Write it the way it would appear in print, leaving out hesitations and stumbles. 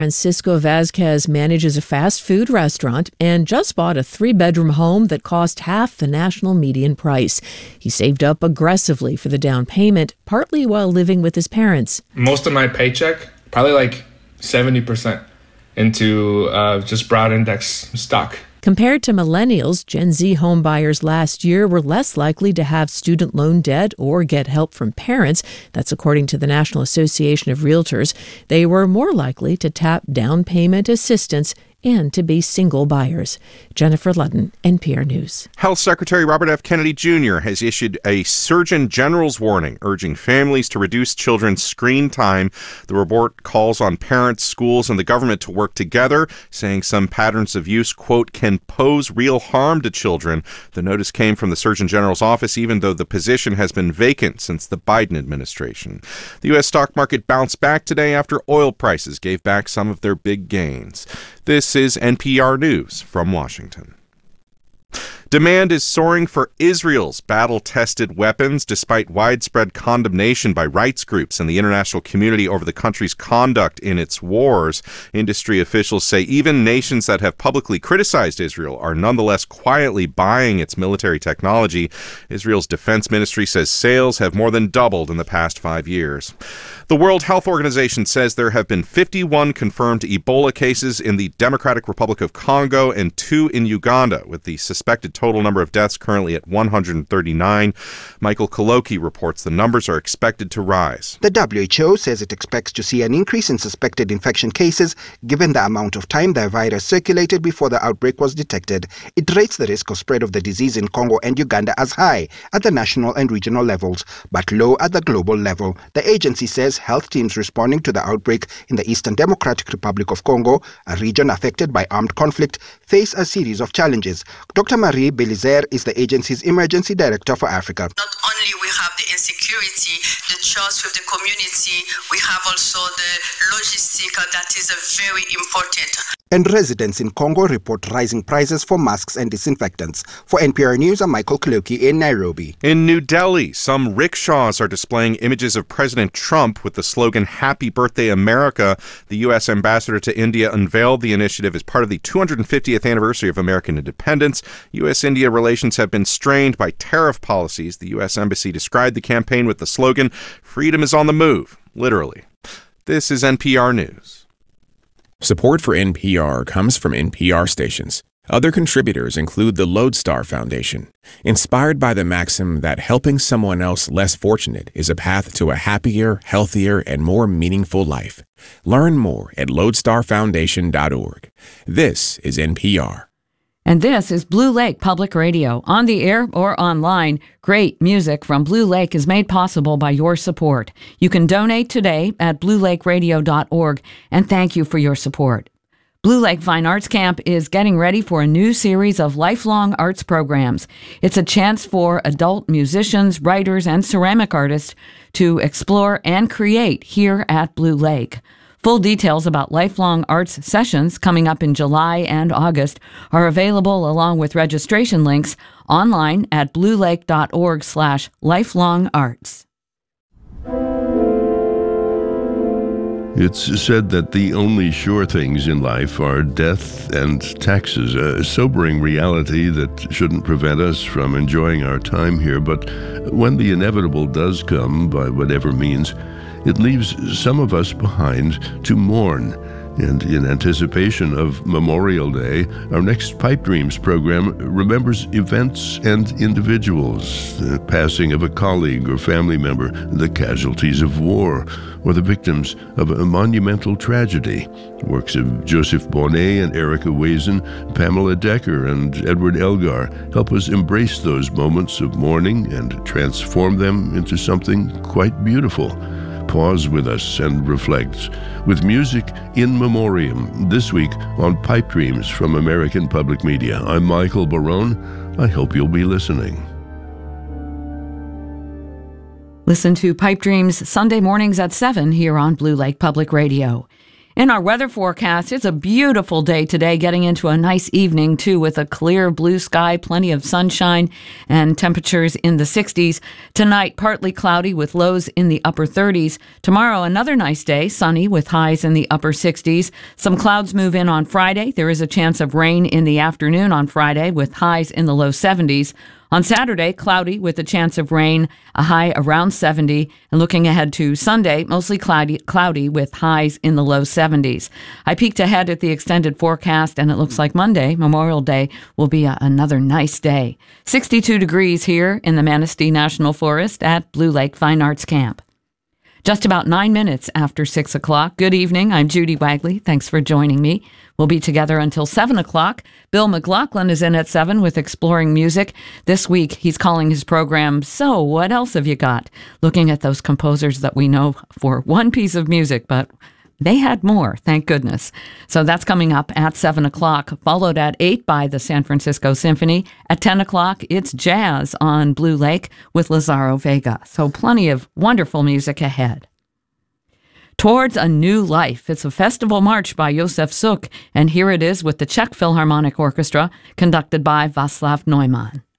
Francisco Vazquez manages a fast food restaurant and just bought a 3-bedroom home that cost half the national median price. He saved up aggressively for the down payment, partly while living with his parents. Most of my paycheck, probably like 70%, into just broad index stock. Compared to millennials, Gen Z home buyers last year were less likely to have student loan debt or get help from parents. That's according to the National Association of Realtors. They were more likely to tap down payment assistance and to be single buyers. Jennifer Ludden, NPR News. Health Secretary Robert F. Kennedy Jr. has issued a Surgeon General's warning, urging families to reduce children's screen time. The report calls on parents, schools, and the government to work together, saying some patterns of use, quote, can pose real harm to children. The notice came from the Surgeon General's office, even though the position has been vacant since the Biden administration. The U.S. stock market bounced back today after oil prices gave back some of their big gains. This is NPR News from Washington. Demand is soaring for Israel's battle-tested weapons, despite widespread condemnation by rights groups and the international community over the country's conduct in its wars. Industry officials say even nations that have publicly criticized Israel are nonetheless quietly buying its military technology. Israel's defense ministry says sales have more than doubled in the past 5 years. The World Health Organization says there have been 51 confirmed Ebola cases in the Democratic Republic of Congo and 2 in Uganda, with the suspected total number of deaths currently at 139. Michael Koloki reports the numbers are expected to rise. The WHO says it expects to see an increase in suspected infection cases given the amount of time the virus circulated before the outbreak was detected. It rates the risk of spread of the disease in Congo and Uganda as high at the national and regional levels, but low at the global level. The agency says health teams responding to the outbreak in the Eastern Democratic Republic of Congo, a region affected by armed conflict, face a series of challenges. Dr. Marie Belizer is the agency's emergency director for Africa. Not only we have the insecurity, the trust with the community, we have also the logistic that is very important. And residents in Congo report rising prices for masks and disinfectants. For NPR News, I'm Michael Koloki in Nairobi. In New Delhi, some rickshaws are displaying images of President Trump with the slogan, Happy Birthday America. The U.S. ambassador to India unveiled the initiative as part of the 250th anniversary of American independence. U.S.-India relations have been strained by tariff policies. The U.S. Embassy described the campaign with the slogan, Freedom is on the move, literally. This is NPR News. Support for NPR comes from NPR stations. Other contributors include the Lodestar Foundation, inspired by the maxim that helping someone else less fortunate is a path to a happier, healthier, and more meaningful life. Learn more at lodestarfoundation.org. This is NPR. And this is Blue Lake Public Radio. On the air or online, great music from Blue Lake is made possible by your support. You can donate today at bluelakeradio.org, and thank you for your support. Blue Lake Fine Arts Camp is getting ready for a new series of lifelong arts programs. It's a chance for adult musicians, writers, and ceramic artists to explore and create here at Blue Lake. Full details about lifelong arts sessions coming up in July and August are available along with registration links online at bluelake.org/lifelongarts. It's said that the only sure things in life are death and taxes, a sobering reality that shouldn't prevent us from enjoying our time here. But when the inevitable does come, by whatever means, it leaves some of us behind to mourn. And in anticipation of Memorial Day, our next Pipe Dreams program remembers events and individuals, the passing of a colleague or family member, the casualties of war, or the victims of a monumental tragedy. Works of Joseph Bonnet and Erica Wazen, Pamela Decker and Edward Elgar help us embrace those moments of mourning and transform them into something quite beautiful. Pause with us and reflect with music in memoriam this week on Pipe Dreams from American Public Media. I'm Michael Barone. I hope you'll be listening. Listen to Pipe Dreams Sunday mornings at 7 here on Blue Lake Public Radio. In our weather forecast, it's a beautiful day today, getting into a nice evening, too, with a clear blue sky, plenty of sunshine, and temperatures in the 60s. Tonight, partly cloudy with lows in the upper 30s. Tomorrow, another nice day, sunny with highs in the upper 60s. Some clouds move in on Friday. There is a chance of rain in the afternoon on Friday with highs in the low 70s. On Saturday, cloudy with a chance of rain, a high around 70. And looking ahead to Sunday, mostly cloudy with highs in the low 70s. I peeked ahead at the extended forecast, and it looks like Monday, Memorial Day, will be another nice day. 62 degrees here in the Manistee National Forest at Blue Lake Fine Arts Camp. Just about 9 minutes after 6 o'clock. Good evening. I'm Judy Wagley. Thanks for joining me. We'll be together until 7 o'clock. Bill McLaughlin is in at 7 with Exploring Music. This week, he's calling his program, So What Else Have You Got? Looking at those composers that we know for one piece of music, but they had more, thank goodness. So that's coming up at 7 o'clock, followed at 8 by the San Francisco Symphony. At 10 o'clock, it's jazz on Blue Lake with Lazaro Vega. So plenty of wonderful music ahead. Towards a New Life. It's a festival march by Josef Suk, and here it is with the Czech Philharmonic Orchestra, conducted by Václav Neumann.